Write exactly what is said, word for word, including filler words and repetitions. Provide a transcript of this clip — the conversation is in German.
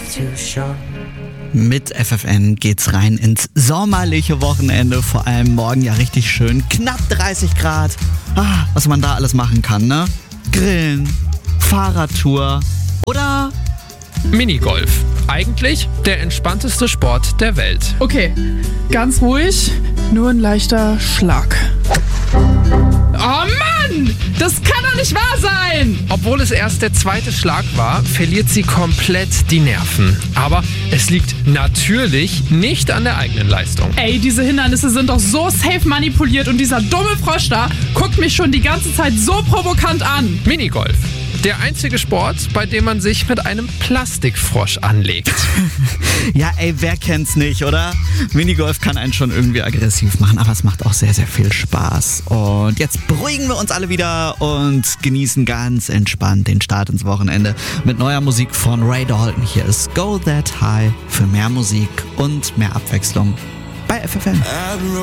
Mit F F N geht's rein ins sommerliche Wochenende, vor allem morgen ja richtig schön. Knapp dreißig Grad. Ah, was man da alles machen kann, ne? Grillen, Fahrradtour oder Minigolf. Eigentlich der entspannteste Sport der Welt. Okay, ganz ruhig, nur ein leichter Schlag. Oh Mann, das kann doch nicht wahr sein! Obwohl es erst der zweite Schlag war, verliert sie komplett die Nerven. Aber es liegt natürlich nicht an der eigenen Leistung. Ey, diese Hindernisse sind doch so safe manipuliert und dieser dumme Frosch da guckt mich schon die ganze Zeit so provokant an. Minigolf. Der einzige Sport, bei dem man sich mit einem Plastikfrosch anlegt. Ja, ey, wer kennt's nicht, oder? Minigolf kann einen schon irgendwie aggressiv machen, aber es macht auch sehr, sehr viel Spaß. Und jetzt beruhigen wir uns alle wieder und genießen ganz entspannt den Start ins Wochenende mit neuer Musik von Ray Dalton. Hier ist Go That High für mehr Musik und mehr Abwechslung bei F F N.